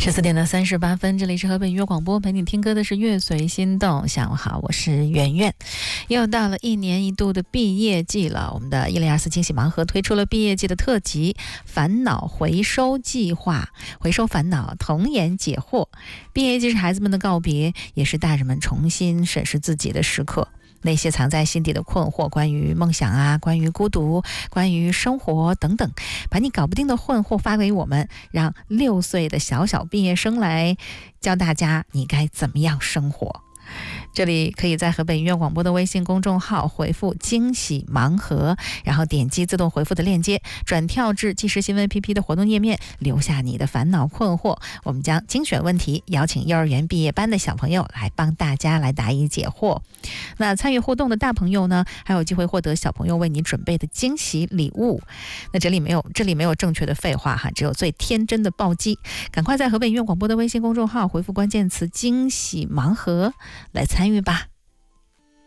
14:38，这里是河北音乐广播，陪你听歌的是乐随心动。下午好，我是圆圆。又到了一年一度的毕业季了，我们的102.4惊喜盲盒推出了毕业季的特辑烦恼回收计划，回收烦恼，童颜解惑。毕业季是孩子们的告别，也是大人们重新审视自己的时刻。那些藏在心底的困惑，关于梦想啊，关于孤独，关于生活等等，把你搞不定的困惑发给我们，让6岁的小毕业生来教大家你该怎么样生活。这里可以在河北音乐广播的微信公众号回复惊喜盲盒，然后点击自动回复的链接，转跳至即时新闻 APP 的活动页面，留下你的烦恼困惑，我们将精选问题，邀请幼儿园毕业班的小朋友来帮大家来答疑解惑。那参与互动的大朋友呢，还有机会获得小朋友为你准备的惊喜礼物。那这里没有正确的废话哈，只有最天真的暴击。赶快在河北音乐广播的微信公众号回复关键词惊喜盲盒来参与吧。